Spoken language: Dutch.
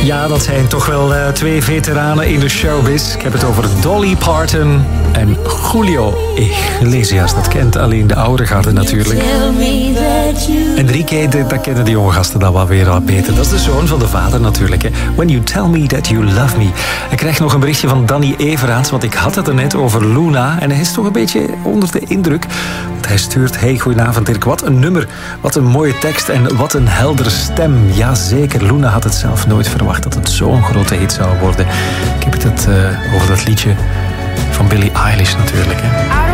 Ja, dat zijn toch wel twee veteranen in de showbiz. Ik heb het over Dolly Parton en Julio Iglesias. Dat kent alleen de oude garde natuurlijk. Enrique, dat kennen de jonge gasten dan wel weer wat beter. Dat is de zoon van de vader natuurlijk. Hè. When you tell me that you love me. Ik krijg nog een berichtje van Danny Everaerts, want ik had het er net over Luna. En hij is toch een beetje onder de indruk. Want hij stuurt, hey, goedenavond Dirk, wat een nummer. Wat een mooie tekst en wat een heldere stem. Jazeker, Luna had het zelf nooit verwacht dat het zo'n grote hit zou worden. Ik heb het over dat liedje van Billie Eilish natuurlijk. Hè.